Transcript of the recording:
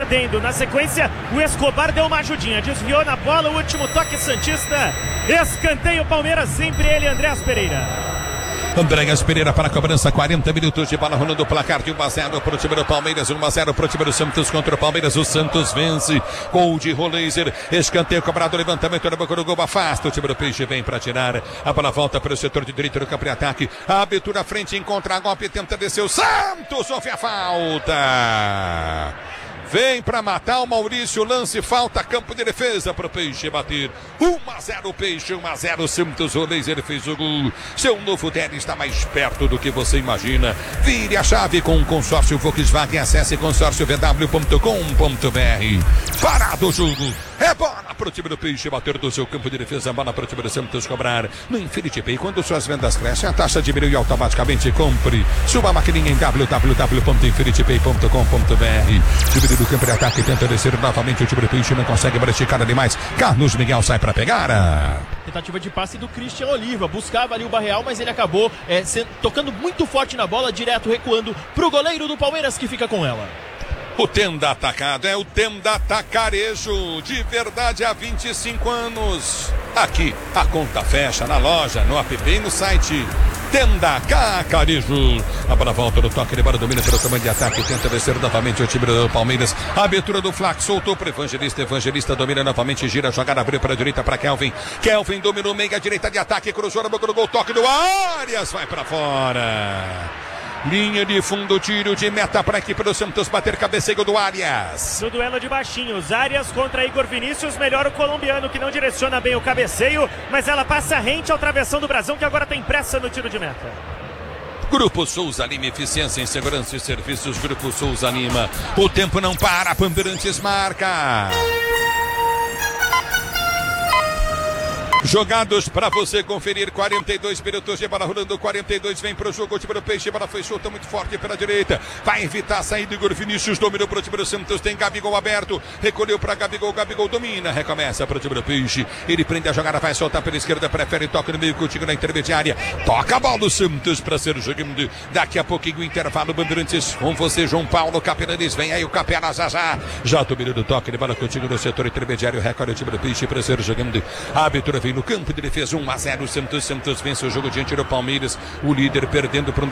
perdendo. Na sequência, o Escobar deu uma ajudinha, desviou na bola, o último toque santista. Escanteio Palmeiras, sempre ele, Andréas Pereira. Andréas Pereira para a cobrança, 40 minutos de bola rolando o placar de 1-0 para o time do Palmeiras, 1-0 para o time do Santos contra o Palmeiras. O Santos vence, gol de Roleiser, escanteio cobrado, levantamento na boca do gol, afasta o time do Peixe, vem para tirar, a bola volta para o setor de direito do campo de ataque, a abertura à frente, encontra a golpe, tenta descer o Santos, sofre a falta. Vem para matar o Maurício, lance, falta, campo de defesa para o Peixe bater. 1-0 Peixe, 1-0 Santos. O Laser fez o gol. Seu novo Deli está mais perto do que você imagina. Vire a chave com o consórcio Volkswagen. Acesse consórciovw.com.br. Parado o jogo. É bola para o time do Peixe bater do seu campo de defesa. Bola para o time do Santos cobrar. No Infinity Pay, quando suas vendas crescem, a taxa diminui automaticamente. Compre sua maquininha em www.infinitipay.com.br. Time do campo de ataque tenta descer novamente. O time do Peixe não consegue praticar demais. Carlos Miguel sai para pegar. Tentativa de passe do Christian Oliva. Buscava ali o Barreal, mas ele acabou tocando muito forte na bola, direto recuando pro goleiro do Palmeiras que fica com ela. O Tenda Atacado é o Tenda Atacarejo, de verdade há 25 anos. Aqui a conta fecha na loja, no app e no site. Tenda Atacarejo. A bola volta no toque, embora domina pelo tamanho de ataque, tenta descer novamente o time do Palmeiras. A abertura do Flax, soltou para Evangelista. Evangelista domina novamente, gira a jogada, abriu para a direita para Kelvin. Kelvin dominou meia direita de ataque, cruzou na boca do gol, toque do Arias, vai para fora. Linha de fundo, tiro de meta para a equipe do Santos bater, cabeceio do Arias. No duelo de baixinhos, Arias contra Igor Vinícius, melhor o colombiano que não direciona bem o cabeceio, mas ela passa rente ao travessão do Brasão, que agora tem pressa no tiro de meta. Grupo Souza Lima, eficiência em segurança e serviços. Grupo Souza Lima, o tempo não para, Bandeirantes marca. Jogados para você conferir, 42 minutos de bola rolando, 42 vem para o jogo, o time do Peixe, bola foi solta muito forte pela direita, vai evitar a saída, Igor Vinícius dominou para o time do Santos, tem Gabigol aberto, recolheu para Gabigol, Gabigol domina, recomeça para o time do Peixe, ele prende a jogada, vai soltar pela esquerda, prefere, toca no meio, contigo na intermediária, toca a bola do Santos para ser jogando, daqui a pouquinho o intervalo, Bandeirantes, com você João Paulo Capelanes, vem aí o Capela já dominou do toque, ele bola contigo no setor intermediário, recolhe o time do Peixe para ser jogando, a abertura vem no campo de defesa, 1-0 Santos vence o jogo diante do Palmeiras, o líder perdendo para um